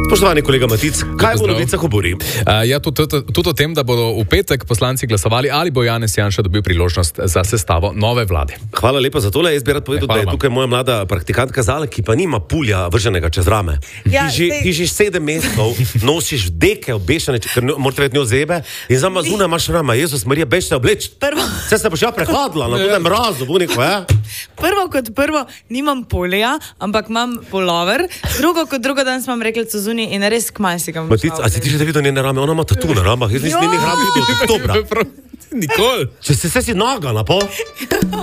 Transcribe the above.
Spoštovani kolega Matic, kaj v novicah obori? Ja, tudi o tem, da bodo v petek poslanci glasovali, ali bo Janez Janša dobil priložnost za sestavo nove vlade. Hvala lepa za tole. Jaz bi rad povedal, da je tukaj moja mlada praktikantka Zala, ki pa nima pulja vrženega čez rame. Ja, ti že 7 mesecev nosiš deke obešene, ker morate vedno zebe in zama zunaj imaš rama. Jezus Marija, bežite obleč. Se boš ja prehodila na tem mrazu, buniko, Prvo, nimam polja, ampak imam pulover. Drugo danes imam reklico zunaj in res kmaj si ga moram. Matic, a si ti že videl njene rame? Ona ima tatu na ramah. Jaz nisem njenih ram videl od oktobra. Nikoli. Če si nagala, po?